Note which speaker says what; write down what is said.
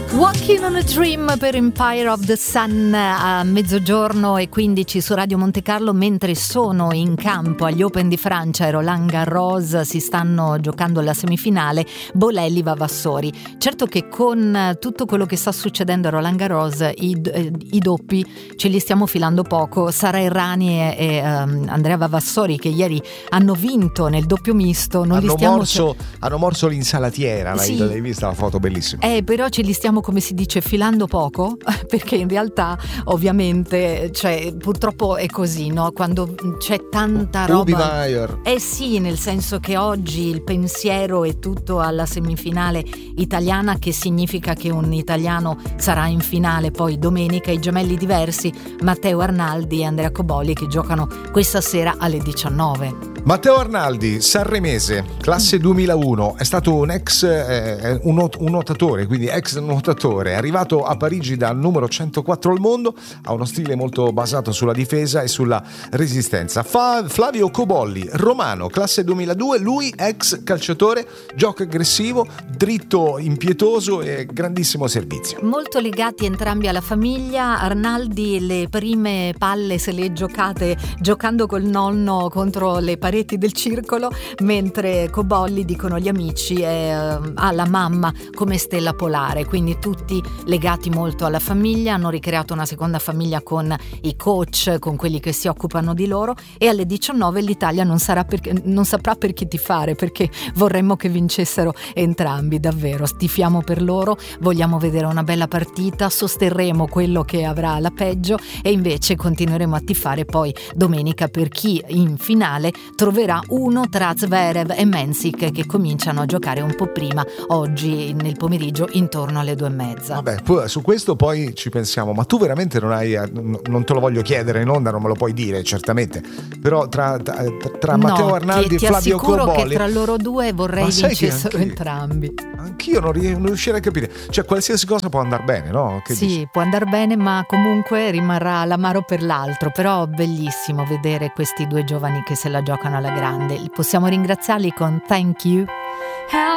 Speaker 1: Walking on a Dream per Empire of the Sun a mezzogiorno e 15 su Radio Monte Carlo, mentre sono in campo agli Open di Francia e Roland Garros si stanno giocando la semifinale Bolelli-Vavassori. Certo che con tutto quello che sta succedendo a Roland Garros i doppi ce li stiamo filando poco. Sara Errani e Andrea Vavassori, che ieri hanno vinto nel doppio misto,
Speaker 2: hanno morso l'insalatiera.
Speaker 1: Sì.
Speaker 2: L'hai vista la foto, bellissima.
Speaker 1: Però ce li stiamo, come si dice, filando poco, perché in realtà ovviamente, cioè, purtroppo è così, no? Quando c'è tanta roba, sì, nel senso che oggi il pensiero è tutto alla semifinale italiana, che significa che un italiano sarà in finale poi domenica. I gemelli diversi, Matteo Arnaldi e Andrea Cobolli, che giocano questa sera alle 19.
Speaker 2: Matteo Arnaldi, sanremese, classe 2001, è stato un nuotatore, quindi ex nuotatore, è arrivato a Parigi dal numero 104 al mondo, ha uno stile molto basato sulla difesa e sulla resistenza. Flavio Cobolli, romano, classe 2002, lui ex calciatore, gioco aggressivo, dritto, impietoso e grandissimo servizio.
Speaker 1: Molto legati entrambi alla famiglia. Arnaldi le prime palle se le giocate giocando col nonno contro le pareti del circolo, mentre Cobolli, dicono gli amici, ha la mamma come stella polare, quindi tutti legati molto alla famiglia. Hanno ricreato una seconda famiglia con i coach, con quelli che si occupano di loro, e alle 19 l'Italia non saprà per chi tifare, perché vorremmo che vincessero entrambi, davvero tifiamo per loro, vogliamo vedere una bella partita, sosterremo quello che avrà la peggio e invece continueremo a tifare poi domenica per chi in finale troverà uno tra Zverev e Mensik, che cominciano a giocare un po' prima oggi nel pomeriggio, intorno alle 2:30.
Speaker 2: Vabbè, su questo poi ci pensiamo, ma tu veramente non te lo voglio chiedere in onda, non me lo puoi dire certamente, però tra Matteo Arnaldi e Flavio Cobolli,
Speaker 1: ti assicuro che tra loro due vorrei vincessero entrambi.
Speaker 2: Anch'io non riuscirei a capire, cioè qualsiasi cosa può andare bene, no? Che
Speaker 1: sì,
Speaker 2: dici?
Speaker 1: può andare bene, ma comunque rimarrà l'amaro per l'altro. Però bellissimo vedere questi due giovani che se la giocano alla grande. Possiamo ringraziarli con Thank You.